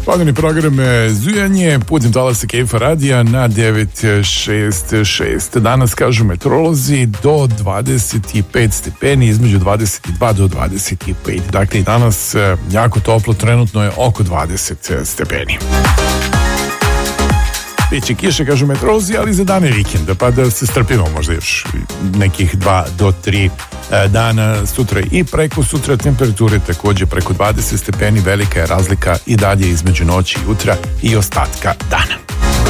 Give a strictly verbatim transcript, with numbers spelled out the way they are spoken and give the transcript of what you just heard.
Lagani program zujanje putem talasa Kejfa radija na devet šest šest. Danas, kažu meteorolozi, do dvadeset pet stepeni, između dvadeset dva do dvadeset pet. Dakle, i danas jako toplo, trenutno je oko dvadeset stepeni. Biće kiše, kažu meteorolozi, ali za dane vikenda, pa da se strpimo možda još nekih dva do tri dana. Sutra i preko sutra temperature također preko dvadeset stepeni, velika je razlika i dalje između noći i jutra i ostatka dana.